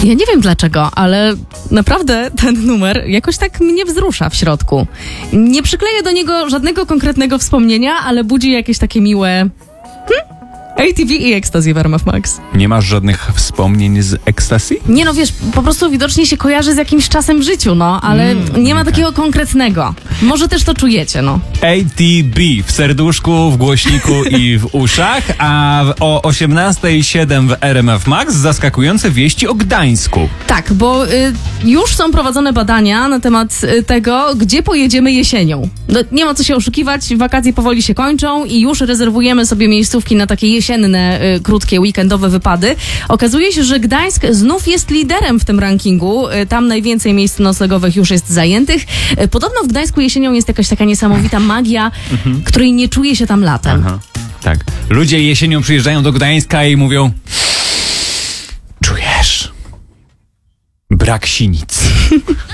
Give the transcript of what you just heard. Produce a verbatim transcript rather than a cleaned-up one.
Ja nie wiem dlaczego, ale naprawdę ten numer jakoś tak mnie wzrusza w środku. Nie przykleję do niego żadnego konkretnego wspomnienia, ale budzi jakieś takie miłe... Hmm? A T V i Ecstasy w R M F Max. Nie masz żadnych wspomnień z Ecstasy? Nie no, wiesz, po prostu widocznie się kojarzy z jakimś czasem w życiu, no, ale mm, nie ma okay. takiego konkretnego. Może też to czujecie, no. A T B w serduszku, w głośniku i w uszach, a o osiemnasta siedem w R M F Max zaskakujące wieści o Gdańsku. Tak, bo y, już są prowadzone badania na temat y, tego, gdzie pojedziemy jesienią. No, nie ma co się oszukiwać, wakacje powoli się kończą i już rezerwujemy sobie miejscówki na takie jesienne, y, krótkie, weekendowe wypady. Okazuje się, że Gdańsk znów jest liderem w tym rankingu. Y, tam najwięcej miejsc noclegowych już jest zajętych. Y, podobno w Gdańsku jesienią jest jakaś taka niesamowita magia, mhm. której nie czuje się tam latem. Aha, tak. Ludzie jesienią przyjeżdżają do Gdańska i mówią: czujesz? Brak sinic.